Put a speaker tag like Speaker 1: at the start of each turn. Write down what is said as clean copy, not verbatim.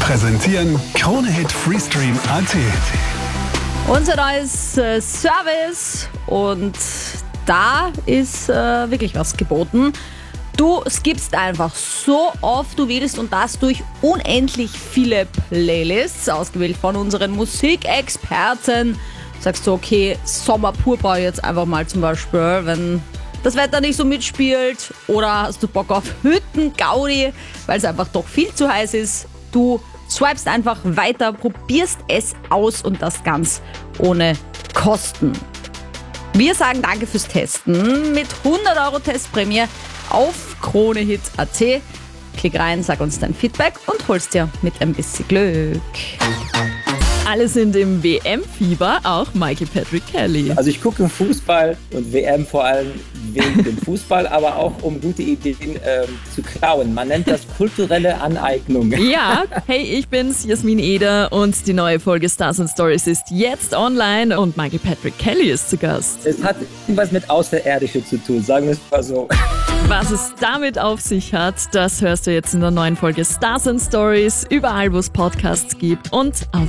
Speaker 1: präsentieren Krone-Hit Freestream.at.
Speaker 2: Unser neues Service und da ist wirklich was geboten. Du skippst einfach so oft du willst und das durch unendlich viele Playlists, ausgewählt von unseren Musikexperten. Sagst du, okay, Sommer pur jetzt einfach mal zum Beispiel, wenn das Wetter nicht so mitspielt, oder hast du Bock auf Hütten-Gaudi, weil es einfach doch viel zu heiß ist. Du swipest einfach weiter, probierst es aus und das ganz ohne Kosten. Wir sagen danke fürs Testen mit 100 € Testprämie auf Krone-Hit.at. Klick rein, sag uns dein Feedback und holst dir mit ein bisschen Glück.
Speaker 3: Alle sind im WM-Fieber, auch Michael Patrick Kelly.
Speaker 4: Also ich gucke Fußball und WM vor allem wegen dem Fußball, aber auch um gute Ideen zu klauen. Man nennt das kulturelle Aneignung.
Speaker 3: Ja, hey, ich bin's, Jasmin Eder, und die neue Folge Stars and Stories ist jetzt online und Michael Patrick Kelly ist zu Gast.
Speaker 4: Es hat irgendwas mit Außerirdische zu tun, sagen wir es mal so.
Speaker 3: Was es damit auf sich hat, das hörst du jetzt in der neuen Folge Stars and Stories, überall wo es Podcasts gibt und auf